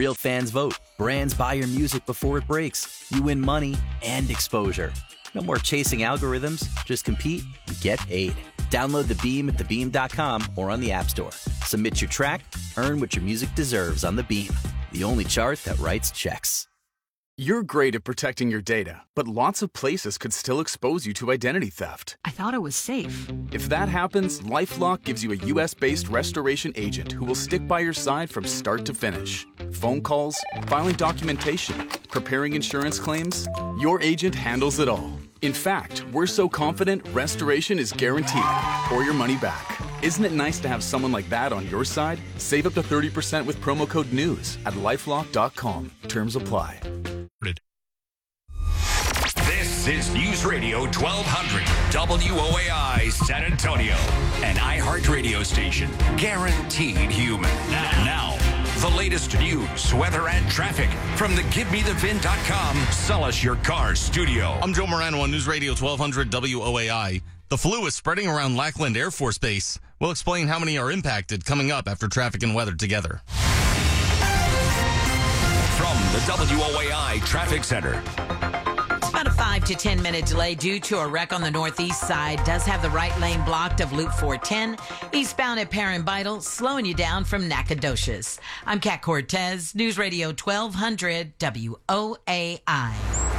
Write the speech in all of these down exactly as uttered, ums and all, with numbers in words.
Real fans vote. Brands buy your music before it breaks. You win money and exposure. No more chasing algorithms. Just compete and get paid. Download The Beam at the beam dot com or on the App Store. Submit your track, earn what your music deserves on The Beam, the only chart that writes checks. You're great at protecting your data, but lots of places could still expose you to identity theft. I thought it was safe. If that happens, LifeLock gives you a U S-based restoration agent who will stick by your side from start to finish. Phone calls, filing documentation, preparing insurance claims, your agent handles it all. In fact, we're so confident restoration is guaranteed or your money back. Isn't it nice to have someone like that on your side? Save up to thirty percent with promo code NEWS at lifelock dot com. Terms apply. This is News Radio twelve hundred W O A I San Antonio, an iHeart radio station, guaranteed human. Now, the latest news, weather, and traffic from the give me the vin dot com Sell Us Your Car studio. I'm Joe Morano on News Radio twelve hundred W O A I. The flu is spreading around Lackland Air Force Base. We'll explain how many are impacted coming up after traffic and weather together. From the W O A I Traffic Center. About a five to ten minute delay due to a wreck on the northeast side. Does have the right lane blocked of Loop four ten. Eastbound at Perrin Vital, slowing you down from Nacogdoches. I'm Kat Cortez, News Radio twelve hundred W O A I.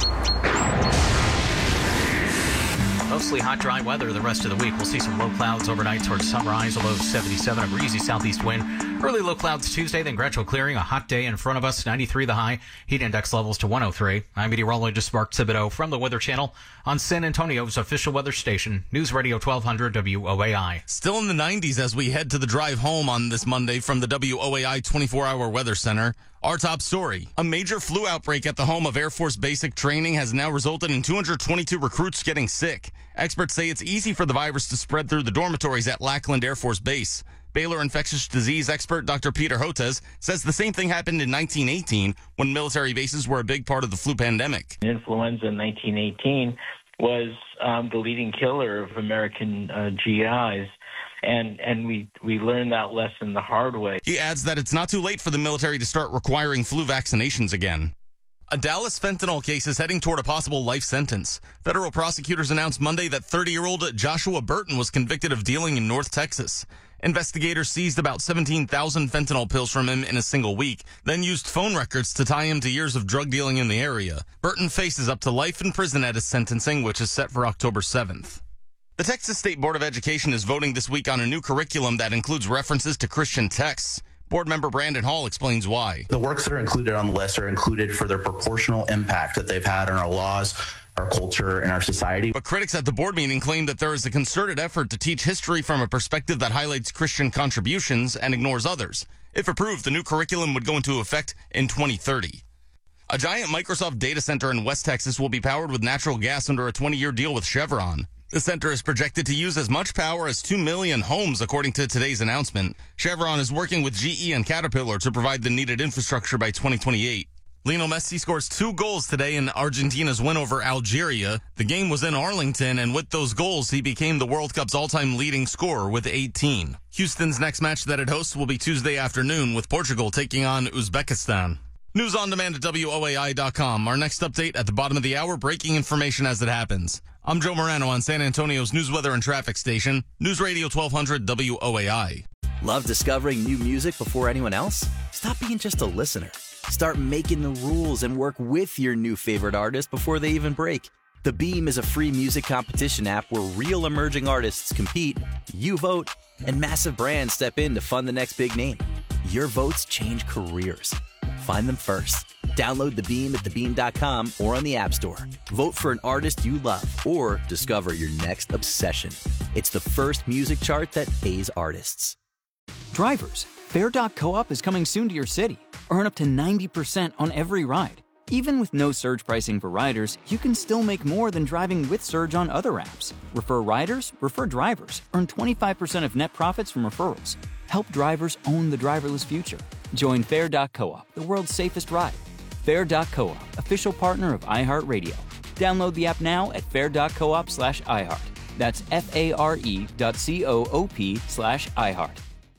Mostly hot, dry weather the rest of the week. We'll see some low clouds overnight towards sunrise, a low of seventy-seven, a breezy southeast wind. Early low clouds Tuesday, then gradual clearing. A hot day in front of us, ninety-three the high. Heat index levels to one oh three. I'm meteorologist Mark Thibodeau from the Weather Channel on San Antonio's official weather station, News Radio twelve hundred W O A I. Still in the nineties as we head to the drive home on this Monday from the W O A I twenty-four hour Weather Center. Our top story. A major flu outbreak at the home of Air Force Basic Training has now resulted in two hundred twenty-two recruits getting sick. Experts say it's easy for the virus to spread through the dormitories at Lackland Air Force Base. Baylor infectious disease expert Doctor Peter Hotez says the same thing happened in nineteen eighteen when military bases were a big part of the flu pandemic. Influenza in nineteen eighteen was um, the leading killer of American uh, G Is. And and we, we learned that lesson the hard way. He adds that it's not too late for the military to start requiring flu vaccinations again. A Dallas fentanyl case is heading toward a possible life sentence. Federal prosecutors announced Monday that thirty-year-old Joshua Burton was convicted of dealing in North Texas. Investigators seized about seventeen thousand fentanyl pills from him in a single week, then used phone records to tie him to years of drug dealing in the area. Burton faces up to life in prison at his sentencing, which is set for October seventh. The Texas State Board of Education is voting this week on a new curriculum that includes references to Christian texts. Board member Brandon Hall explains why. The works that are included on the list are included for their proportional impact that they've had on our laws, our culture, and our society. But critics at the board meeting claim that there is a concerted effort to teach history from a perspective that highlights Christian contributions and ignores others. If approved, the new curriculum would go into effect in twenty thirty. A giant Microsoft data center in West Texas will be powered with natural gas under a twenty-year deal with Chevron. The center is projected to use as much power as two million homes, according to today's announcement. Chevron is working with G E and Caterpillar to provide the needed infrastructure by twenty twenty-eight. Lionel Messi scores two goals today in Argentina's win over Algeria. The game was in Arlington, and with those goals, he became the World Cup's all-time leading scorer with eighteen. Houston's next match that it hosts will be Tuesday afternoon, with Portugal taking on Uzbekistan. News on demand at W O A I dot com. Our next update at the bottom of the hour, breaking information as it happens. I'm Joe Morano on San Antonio's news, weather, and traffic station, News Radio twelve hundred W O A I. Love discovering new music before anyone else? Stop being just a listener. Start making the rules and work with your new favorite artist before they even break. The Beam is a free music competition app where real emerging artists compete, you vote, and massive brands step in to fund the next big name. Your votes change careers. Find them first. Download The Beam at the beam dot com or on the App Store. Vote for an artist you love or discover your next obsession. It's the first music chart that pays artists. Drivers, Fair dot co-op is coming soon to your city. Earn up to ninety percent on every ride. Even with no surge pricing for riders, you can still make more than driving with Surge on other apps. Refer riders, refer drivers. Earn twenty-five percent of net profits from referrals. Help drivers own the driverless future. Join Fair dot co-op, the world's safest ride. Fair dot co-op, official partner of iHeartRadio. Download the app now at fair dot coop slash iHeart. That's F A R E dot C O O P slash iHeart.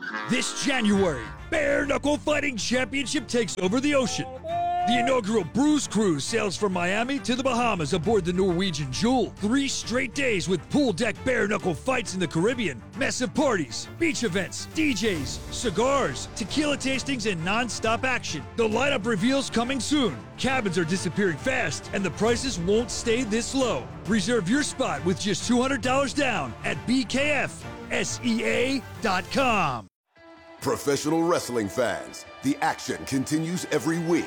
This January, Bare Knuckle Fighting Championship takes over the ocean. The inaugural Bruise Cruise sails from Miami to the Bahamas aboard the Norwegian Jewel. Three straight days with pool deck bare knuckle fights in the Caribbean, massive parties, beach events, D Js, cigars, tequila tastings, and non-stop action. The lineup reveals coming soon. Cabins are disappearing fast, and the prices won't stay this low. Reserve your spot with just two hundred dollars down at B K F S E A dot com. Professional wrestling fans, the action continues every week.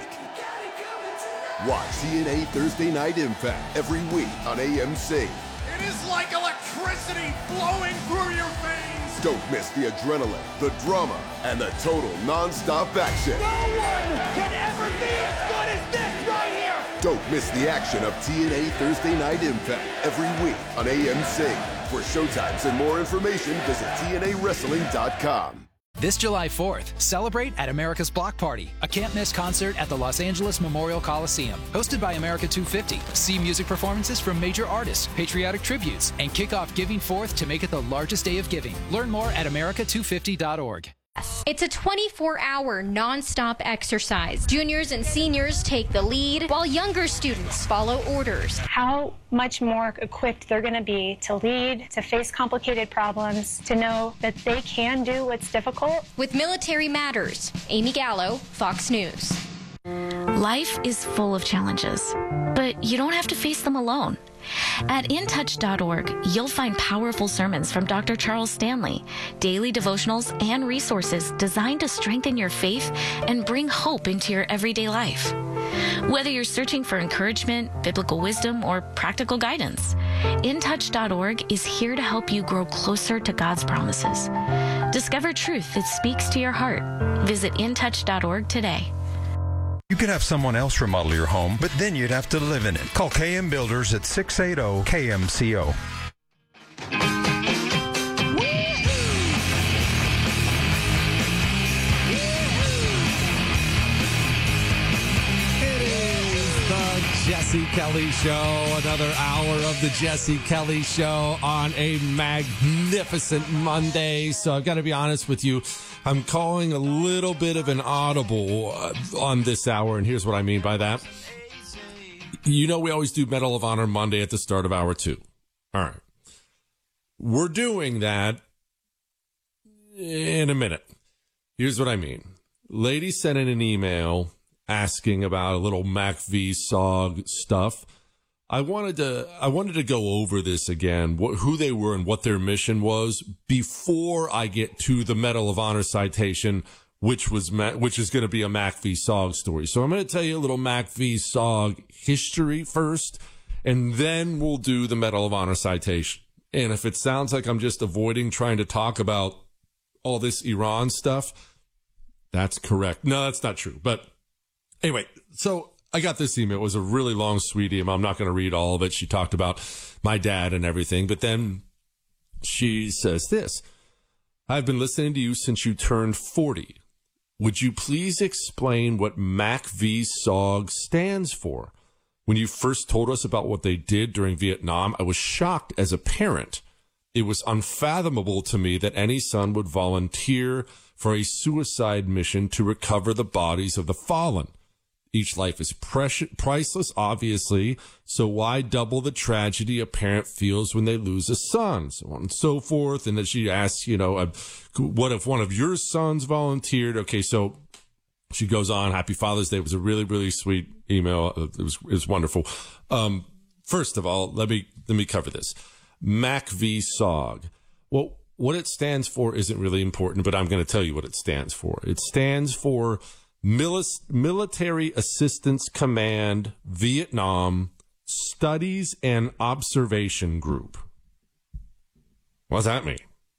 Watch T N A Thursday Night Impact every week on A M C. It is like electricity flowing through your veins. Don't miss the adrenaline, the drama, and the total non-stop action. No one can ever be as good as this right here. Don't miss the action of T N A Thursday Night Impact every week on A M C. For showtimes and more information, visit T N A wrestling dot com. This July fourth, celebrate at America's Block Party, a can't-miss concert at the Los Angeles Memorial Coliseum. Hosted by America two fifty, see music performances from major artists, patriotic tributes, and kick off Giving Forth to make it the largest day of giving. Learn more at America two fifty dot org. It's a twenty-four hour non-stop exercise. Juniors and seniors take the lead, while younger students follow orders. How much more equipped they're going to be to lead, to face complicated problems, to know that they can do what's difficult. With Military Matters, Amy Gallo, Fox News. Life is full of challenges, but you don't have to face them alone. At in touch dot org, you'll find powerful sermons from Doctor Charles Stanley, daily devotionals, and resources designed to strengthen your faith and bring hope into your everyday life. Whether you're searching for encouragement, biblical wisdom, or practical guidance, in touch dot org is here to help you grow closer to God's promises. Discover truth that speaks to your heart. Visit in touch dot org today. You could have someone else remodel your home, but then you'd have to live in it. Call K M Builders at six eight zero K M C O. Jesse Kelly Show, another hour of the Jesse Kelly Show on a magnificent Monday. So I've got to be honest with you, I'm calling a little bit of an audible uh, on this hour, and here's what I mean by that. You know, we always do Medal of Honor Monday at the start of hour two. All right. We're doing that in a minute. Here's what I mean. Lady sent in an email asking about a little MACV-S O G stuff. I wanted to I wanted to go over this again, what, who they were and what their mission was before I get to the Medal of Honor citation, which was which is going to be a MACV-S O G story. So I'm going to tell you a little MACV-S O G history first, and then we'll do the Medal of Honor citation. And if it sounds like I'm just avoiding trying to talk about all this Iran stuff, that's correct. No, that's not true. But anyway, so I got this email. It was a really long, sweet email. I'm not going to read all of it. She talked about my dad and everything. But then she says this. I've been listening to you since you turned forty. Would you please explain what MACV-S O G stands for? When you first told us about what they did during Vietnam, I was shocked as a parent. It was unfathomable to me that any son would volunteer for a suicide mission to recover the bodies of the fallen. Each life is precious, priceless, obviously, so why double the tragedy a parent feels when they lose a son, so on and so forth. And then she asks, you know, uh, what if one of your sons volunteered? Okay, so she goes on. Happy Father's Day. It was a really, really sweet email. It was, it was wonderful. Um, first of all, let me let me cover this. MACV-S O G. Well, what it stands for isn't really important, but I'm going to tell you what it stands for. It stands for Military Assistance Command Vietnam Studies and Observation Group. What does that mean?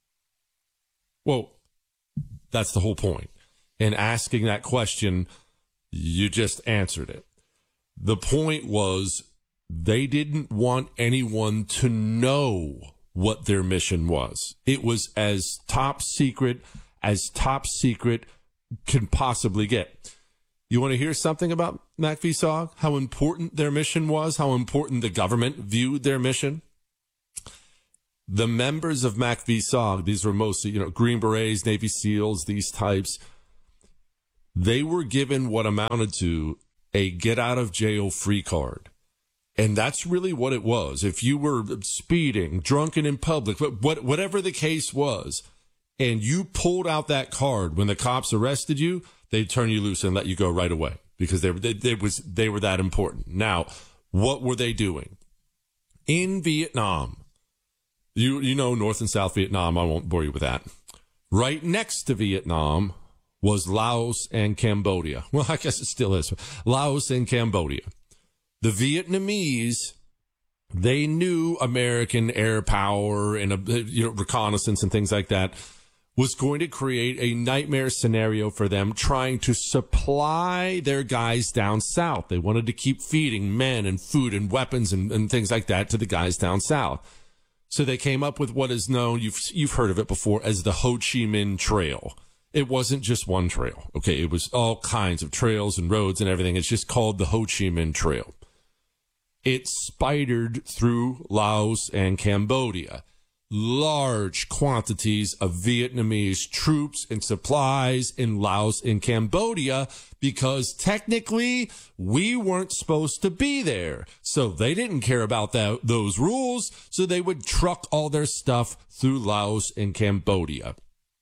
Well, that's the whole point. In asking that question, you just answered it. The point was they didn't want anyone to know what their mission was. It was as top secret as top secret can possibly get. You want to hear something about MACV-S O G? How important their mission was? How important the government viewed their mission? the members of Mac V S O G, these were mostly, you know, Green Berets, Navy SEALs, these types, they were given what amounted to a get out of jail free card. And that's really what it was. If you were speeding, drunken in public, what, whatever the case was, and you pulled out that card when the cops arrested you, they'd turn you loose and let you go right away because they were, they, they was, they were that important. Now, what were they doing? In Vietnam, you, you know, North and South Vietnam, I won't bore you with that. Right next to Vietnam was Laos and Cambodia. Well, I guess it still is. Laos and Cambodia. The Vietnamese, they knew American air power and, uh, you know, reconnaissance and things like that was going to create a nightmare scenario for them trying to supply their guys down south. They wanted to keep feeding men and food and weapons and, and things like that to the guys down south. So they came up with what is known, you've, you've heard of it before, as the Ho Chi Minh Trail. It wasn't just one trail. Okay, it was all kinds of trails and roads and everything. It's just called the Ho Chi Minh Trail. It spidered through Laos and Cambodia. Large quantities of Vietnamese troops and supplies in Laos and Cambodia because technically we weren't supposed to be there. So they didn't care about that, those rules, so they would truck all their stuff through Laos and Cambodia.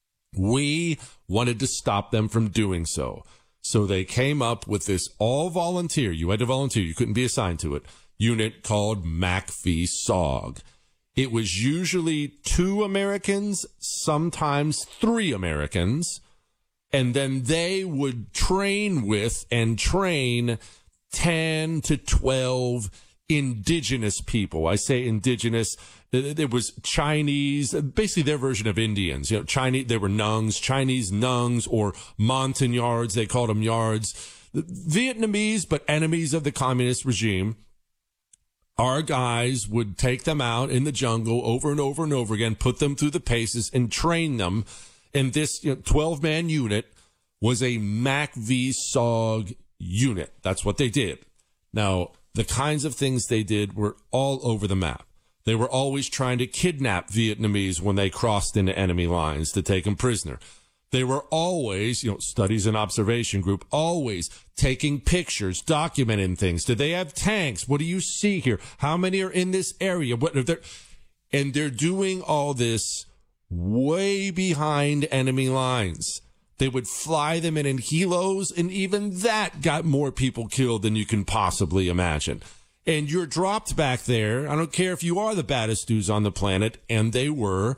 We wanted to stop them from doing so. So they came up with this all-volunteer, you had to volunteer, you couldn't be assigned to it, unit called Mac V S O G. It was usually two Americans, sometimes three Americans, and then they would train with and train ten to twelve indigenous people. I say indigenous, it was Chinese, basically their version of Indians. You know, Chinese, they were Nungs, Chinese Nungs or Montagnards, they called them Yards. Vietnamese, but enemies of the communist regime. Our guys would take them out in the jungle over and over and over again, put them through the paces and train them. And this you know, twelve-man unit was a Mac V S O G unit. That's what they did. Now, the kinds of things they did were all over the map. They were always trying to kidnap Vietnamese when they crossed into enemy lines to take them prisoner. They were always, you know, studies and observation group, always taking pictures, documenting things. Do they have tanks? What do you see here? How many are in this area? What are there? And they're doing all this way behind enemy lines. They would fly them in in helos, and even that got more people killed than you can possibly imagine. And you're dropped back there. I don't care if you are the baddest dudes on the planet, and they were.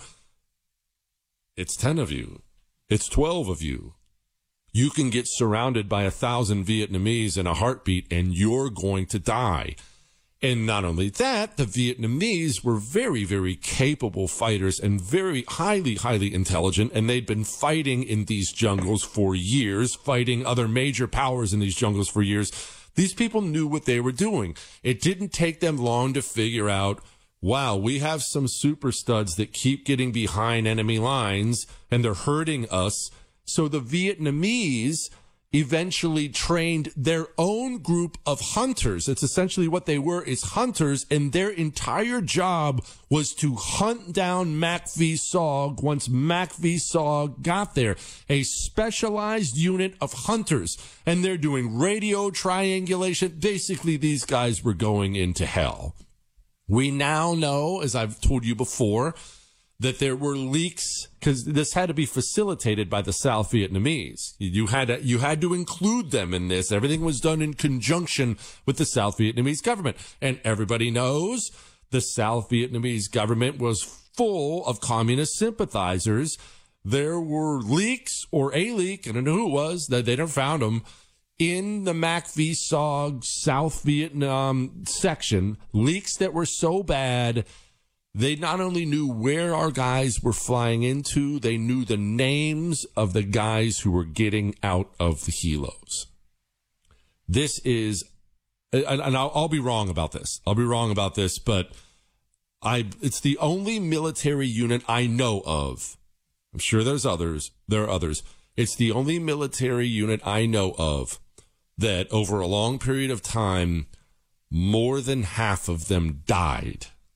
It's ten of you. It's twelve of you. You can get surrounded by a thousand Vietnamese in a heartbeat, and you're going to die. And not only that, the Vietnamese were very, very capable fighters and very highly, highly intelligent, and they'd been fighting in these jungles for years, fighting other major powers in these jungles for years. These people knew what they were doing. It didn't take them long to figure out, wow, we have some super studs that keep getting behind enemy lines, and they're hurting us. So the Vietnamese eventually trained their own group of hunters. It's essentially what they were, is hunters, and their entire job was to hunt down Mac V S O G once Mac V S O G got there. A specialized unit of hunters, and they're doing radio triangulation. Basically, these guys were going into hell. We now know, as I've told you before, that there were leaks, because this had to be facilitated by the South Vietnamese. You had to, you had to include them in this. Everything was done in conjunction with the South Vietnamese government. And everybody knows the South Vietnamese government was full of communist sympathizers. There were leaks, or a leak, I don't know who it was, that they never found them, in the Mac V S O G South Vietnam section, leaks that were so bad, they not only knew where our guys were flying into, they knew the names of the guys who were getting out of the helos. This is, and I'll, I'll be wrong about this. I'll be wrong about this, but I, it's the only military unit I know of. I'm sure there's others. There are others. It's the only military unit I know of that over a long period of time, more than half of them died.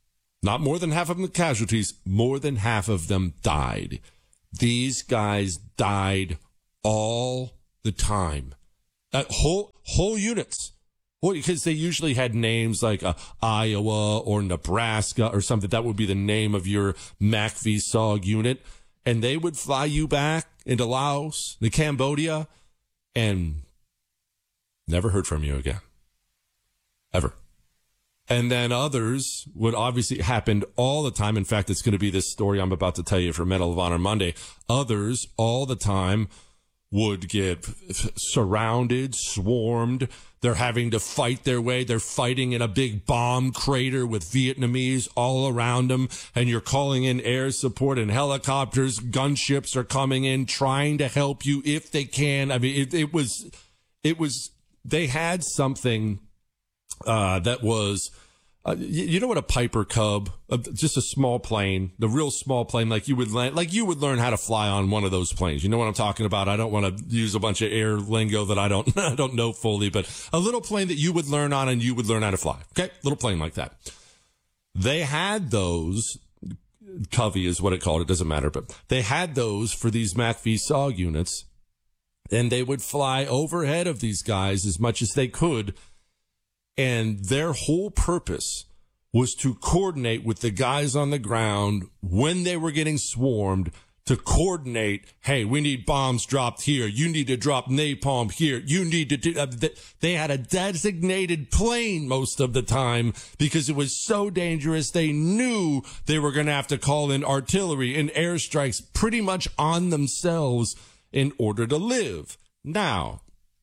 Not more than half of them casualties, more than half of them died. These guys died all the time. Uh, whole whole units. Well, because they usually had names like uh, Iowa or Nebraska or something. That would be the name of your MACV-SOG unit. And they would fly you back into Laos, to Cambodia, and never heard from you again. Ever. And then others would obviously happen all the time. In fact, it's going to be this story I'm about to tell you for Medal of Honor Monday. Others all the time would get surrounded, swarmed. They're having to fight their way. They're fighting in a big bomb crater with Vietnamese all around them. And you're calling in air support and helicopters. Gunships are coming in, trying to help you if they can. I mean, it, it was, it was, they had something uh, that was, Uh, you, you know what a Piper Cub, uh, just a small plane, the real small plane, like you would land, like you would learn how to fly on one of those planes. You know what I'm talking about? I don't want to use a bunch of air lingo that I don't, I don't know fully, but a little plane that you would learn on and you would learn how to fly. Okay. Little plane like that. They had those, Covey is what it called. It doesn't matter, but they had those for these MACV-SOG units, and they would fly overhead of these guys as much as they could. And their whole purpose was to coordinate with the guys on the ground when they were getting swarmed, to coordinate, hey, we need bombs dropped here. You need to drop napalm here. You need to do, uh, they had a designated plane most of the time because it was so dangerous. They knew they were going to have to call in artillery and airstrikes pretty much on themselves in order to live. Now,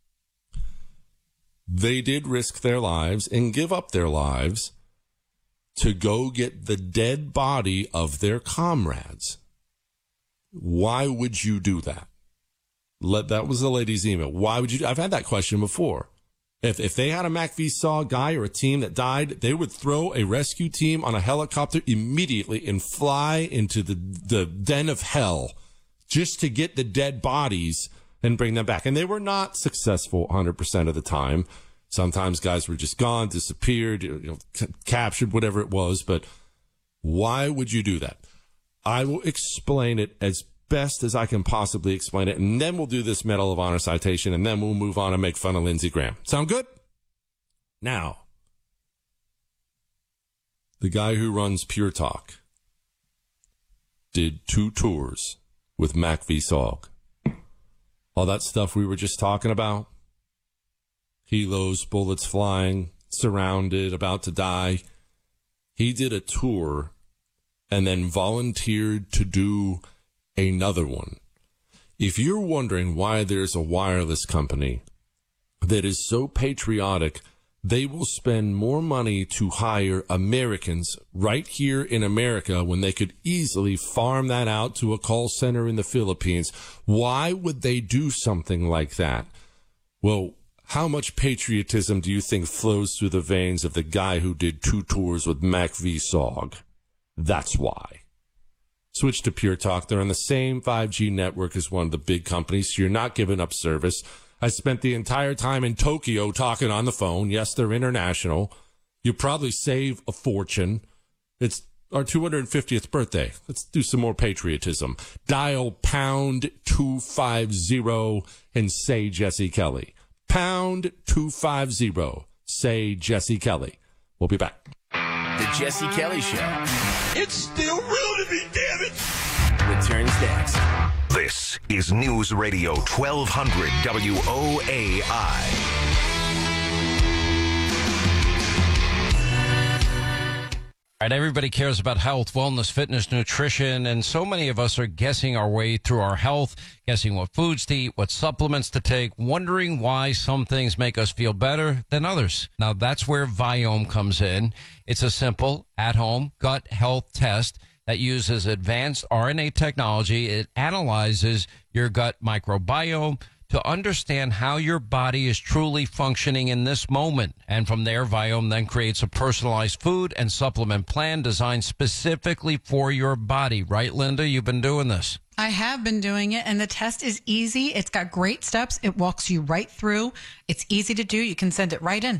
they did risk their lives and give up their lives to go get the dead body of their comrades. Why would you do that? Let, that was the lady's email. Why would you? I've had that question before. If if they had a MACV-SOG guy or a team that died, they would throw a rescue team on a helicopter immediately and fly into the, the den of hell just to get the dead bodies and bring them back. And they were not successful one hundred percent of the time. Sometimes guys were just gone, disappeared, you know, c- captured, whatever it was. But why would you do that? I will explain it as best as I can possibly explain it. And then we'll do this Medal of Honor citation, and then we'll move on and make fun of Lindsey Graham. Sound good? Now, the guy who runs Pure Talk did two tours with MACV-SOG. All that stuff we were just talking about, helos, bullets flying, surrounded, about to die. He did a tour and then volunteered to do another one. If you're wondering why there's a wireless company that is so patriotic, they will spend more money to hire Americans right here in America when they could easily farm that out to a call center in the Philippines. Why would they do something like that? Well, how much patriotism do you think flows through the veins of the guy who did two tours with MACV-SOG? That's why. Switch to Pure Talk. They're on the same five G network as one of the big companies, so you're not giving up service. I spent the entire time in Tokyo talking on the phone. Yes, they're international. You probably save a fortune. It's our two hundred fiftieth birthday. Let's do some more patriotism. Dial pound two fifty and say Jesse Kelly. Pound two fifty. Say Jesse Kelly. We'll be back. The Jesse Kelly Show. It's still real to me, damn it! Returns next. This is News Radio twelve hundred W O A I. All right, everybody cares about health, wellness, fitness, nutrition, and so many of us are guessing our way through our health, guessing what foods to eat, what supplements to take, wondering why some things make us feel better than others. Now, that's where Viome comes in. It's a simple, at-home gut health test that uses advanced R N A technology. It analyzes your gut microbiome to understand how your body is truly functioning in this moment. And from there, Viome then creates a personalized food and supplement plan designed specifically for your body. Right, Linda? You've been doing this. I have been doing it, and the test is easy. It's got great steps. It walks you right through. It's easy to do. You can send it right in.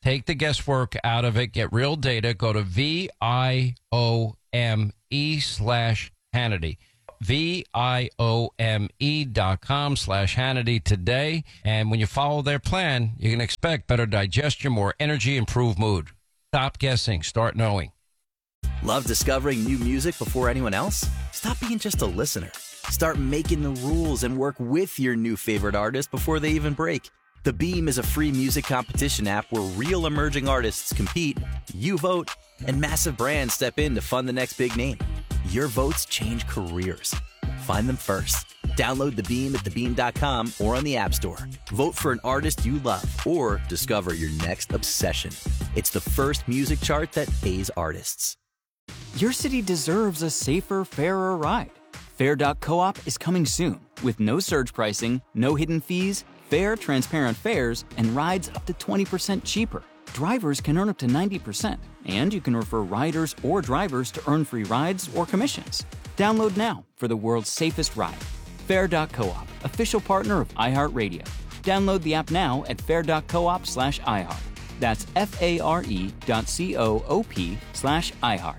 Take the guesswork out of it. Get real data. Go to V I O M E slash Hannity. V I O M E dot com slash Hannity today. And when you follow their plan, you can expect better digestion, more energy, improved mood. Stop guessing. Start knowing. Love discovering new music before anyone else? Stop being just a listener. Start making the rules and work with your new favorite artist before they even break. The Beam is a free music competition app where real emerging artists compete, you vote, and massive brands step in to fund the next big name. Your votes change careers. Find them first. Download The Beam at the beam dot com or on the App Store. Vote for an artist you love or discover your next obsession. It's the first music chart that pays artists. Your city deserves a safer, fairer ride. Fair dot coop is coming soon with no surge pricing, no hidden fees, fair, transparent fares, and rides up to twenty percent cheaper. Drivers can earn up to ninety percent, and you can refer riders or drivers to earn free rides or commissions. Download now for the world's safest ride. Fair dot coop, official partner of iHeartRadio. Download the app now at fair dot coop slash iHeart. That's F-A-R-E dot C-O-O-P slash iHeart.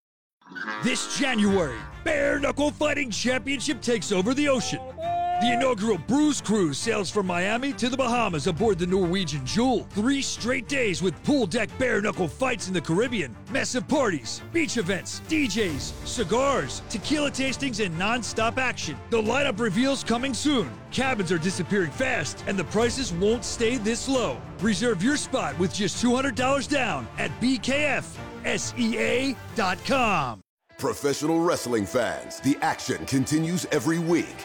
This January, Bare Knuckle Fighting Championship takes over the ocean. The inaugural Bruce Cruise sails from Miami to the Bahamas aboard the Norwegian Jewel. Three straight days with pool deck bare knuckle fights in the Caribbean, massive parties, beach events, D Js, cigars, tequila tastings, and non-stop action. The lineup reveals coming soon. Cabins are disappearing fast, and the prices won't stay this low. Reserve your spot with just two hundred dollars down at B K F S E A dot com. Professional wrestling fans, the action continues every week.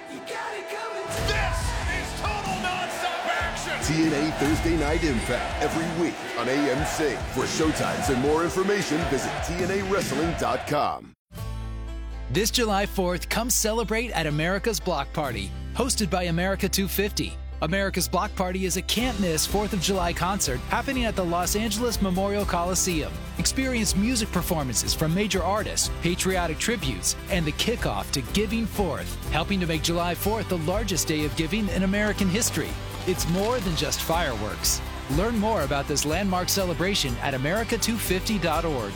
This is total non-stop action! T N A Thursday Night Impact every week on A M C. For showtimes and more information, visit T N A wrestling dot com. This July fourth, come celebrate at America's Block Party, hosted by America two fifty. America's Block Party is a can't-miss fourth of July concert happening at the Los Angeles Memorial Coliseum. Experience music performances from major artists, patriotic tributes, and the kickoff to Giving Fourth, helping to make July fourth the largest day of giving in American history. It's more than just fireworks. Learn more about this landmark celebration at America two fifty dot org.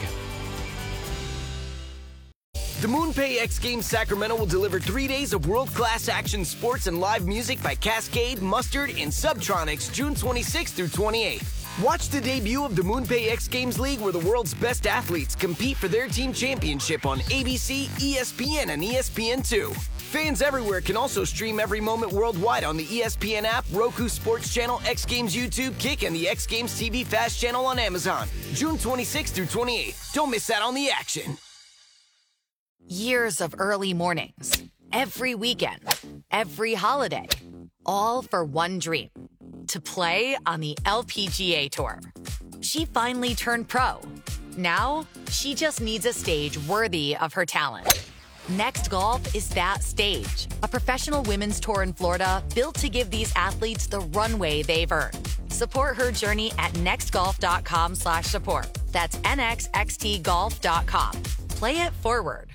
The MoonPay X Games Sacramento will deliver three days of world-class action sports and live music by Cascade, Mustard, and Subtronics June twenty-sixth through twenty-eighth. Watch the debut of the MoonPay X Games League where the world's best athletes compete for their team championship on A B C, E S P N, and E S P N two. Fans everywhere can also stream every moment worldwide on the E S P N app, Roku Sports Channel, X Games YouTube, Kick, and the X Games T V Fast Channel on Amazon. June twenty-sixth through twenty-eighth. Don't miss out on the action. Years of early mornings, every weekend, every holiday, all for one dream, to play on the L P G A Tour. She finally turned pro. Now, she just needs a stage worthy of her talent. Next Golf is that stage, a professional women's tour in Florida built to give these athletes the runway they've earned. Support her journey at nextgolf.com slash support. That's N X X T golf dot com. Play it forward.